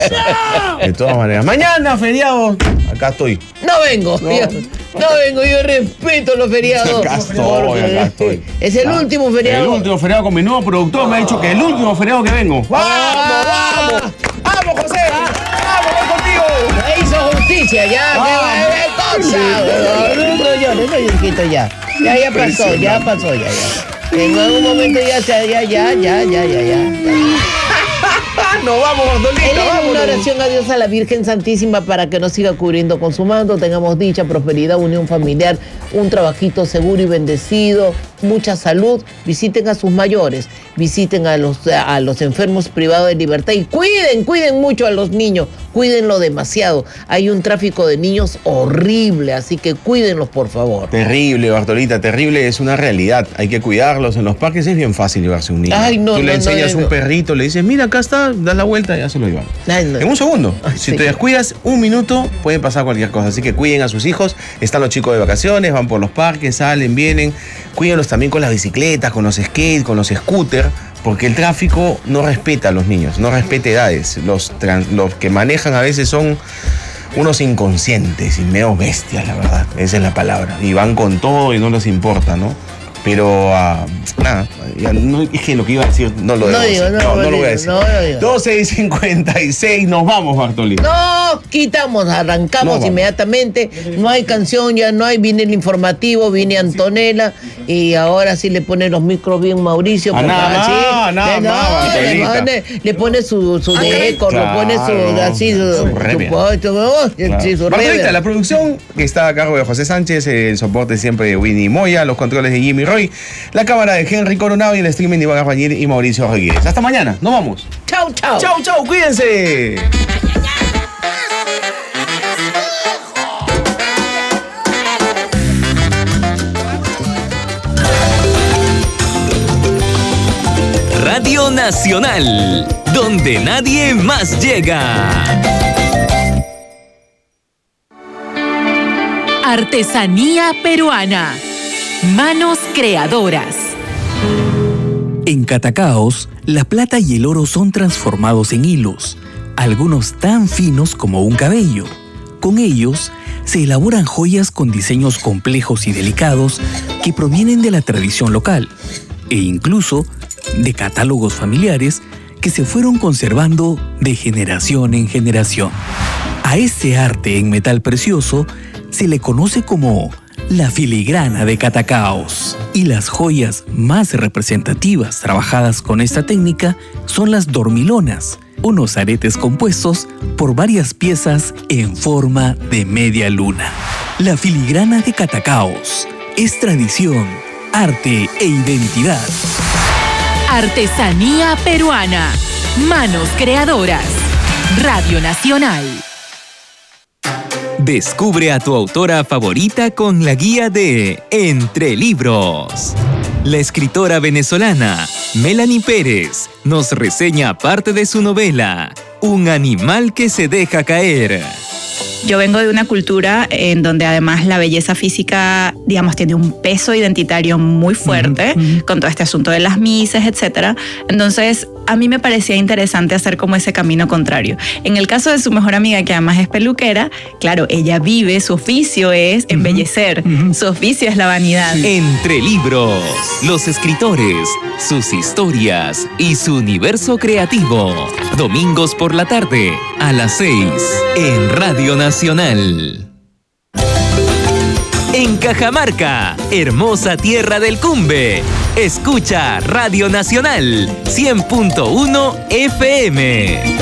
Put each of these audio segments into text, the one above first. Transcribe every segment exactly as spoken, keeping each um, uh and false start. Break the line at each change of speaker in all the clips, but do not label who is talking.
De todas maneras. Mañana, feriado. Acá estoy.
No vengo. No, yo, no vengo, yo respeto los feriados.
Acá estoy, acá estoy.
Es el ah, último feriado.
El último feriado con mi nuevo productor. Ah. Me ha dicho que el último feriado que vengo. ¡Vamos, ah. vamos! ¡Vamos, José! ¡Vamos, voy contigo!
Me hizo justicia, ya.
Ah.
¡Qué cosa! No, no llores, no llores, ya. Ya, ya pasó, ya pasó, ya, ya. En algún momento ya, ya, ya, ya, ya, ya, ya, ya.
Nos vamos, Bartolita, vamos.
Una oración a Dios, a la Virgen Santísima, para que nos siga cubriendo con su manto, tengamos dicha, prosperidad, unión familiar, un trabajito seguro y bendecido, mucha salud. Visiten a sus mayores, visiten a los, a los enfermos privados de libertad y cuiden, cuiden mucho a los niños, cuídenlo demasiado. Hay un tráfico de niños horrible, así que cuídenlos, por favor.
Terrible, Bartolita, terrible, es una realidad. Hay que cuidarlos. En los parques es bien fácil llevarse un niño.
Ay, no,
Tú
no,
le enseñas
no, no,
un perrito, le dices, mira, acá está, das la vuelta y ya se lo llevan.
Ay, no.
En un segundo.
Ay,
si
sí.
te descuidas un minuto, puede pasar cualquier cosa. Así que cuiden a sus hijos. Están los chicos de vacaciones, van por los parques, salen, vienen. Cuídenlos también con las bicicletas, con los skates, con los scooters. Porque el tráfico no respeta a los niños, no respeta edades. Los, trans, los que manejan a veces son unos inconscientes y medio bestias, la verdad. Esa es la palabra. Y van con todo y no les importa, ¿no? Pero, uh, nada, ya no, es que lo que iba a decir no lo debo
no digo,
decir.
No,
No,
no,
no lo voy a
digo,
decir.
no lo digo.
doce y cincuenta y seis, nos vamos, Bartolito.
No, quitamos, arrancamos
No,
inmediatamente. No hay canción, ya no hay. Viene el informativo, viene Antonella. Y ahora sí le pone los micros bien Mauricio.
Ah, nada más,
así,
nada
le,
más,
no, le, pone, le pone su, su decor,
claro,
le pone su, así, su,
su
su,
remia.
su, oh,
Claro.
sí, su
Bartolita,
remia.
la producción que está a cargo de José Sánchez, el soporte siempre de Winnie Moya, los controles de Jimmy Roy, la cámara de Henry Coronado y el streaming de Iván Arbañir y Mauricio Rodríguez. Hasta mañana, nos vamos.
Chau, chau.
Chau, chau, cuídense.
Radio Nacional, donde nadie más llega.
Artesanía peruana. Manos creadoras.
En Catacaos, la plata y el oro son transformados en hilos, algunos tan finos como un cabello. Con ellos, se elaboran joyas con diseños complejos y delicados que provienen de la tradición local e incluso de catálogos familiares que se fueron conservando de generación en generación. A este arte en metal precioso se le conoce como la filigrana de Catacaos. Y las joyas más representativas trabajadas con esta técnica son las dormilonas, unos aretes compuestos por varias piezas en forma de media luna. La filigrana de Catacaos es tradición, arte e identidad.
Artesanía peruana. Manos creadoras. Radio Nacional.
Descubre a tu autora favorita con la guía de Entre Libros. La escritora venezolana Melanie Pérez nos reseña parte de su novela, Un animal que se deja caer.
Yo vengo de una cultura en donde además la belleza física, digamos, tiene un peso identitario muy fuerte, uh-huh. con todo este asunto de las mises, etcétera. Entonces, a mí me parecía interesante hacer como ese camino contrario. En el caso de su mejor amiga, que además es peluquera, claro, ella vive, su oficio es embellecer, uh-huh. su oficio es la vanidad.
Entre Libros, los escritores, sus historias y su universo creativo. Domingos por la tarde, a las seis, en Radio Nacional. En Cajamarca, hermosa tierra del Cumbe, escucha Radio Nacional cien punto uno F M.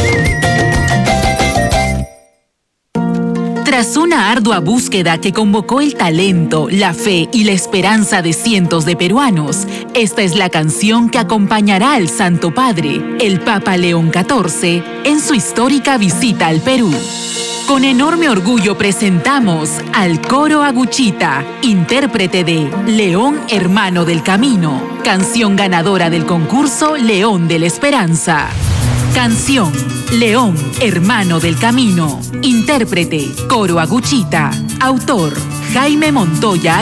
Tras una ardua búsqueda que convocó el talento, la fe y la esperanza de cientos de peruanos, esta es la canción que acompañará al Santo Padre, el Papa León catorce, en su histórica visita al Perú. Con enorme orgullo presentamos al Coro Aguchita, intérprete de León Hermano del Camino, canción ganadora del concurso León de la Esperanza. Canción León Hermano del Camino, intérprete Coro Aguchita, autor Jaime Montoya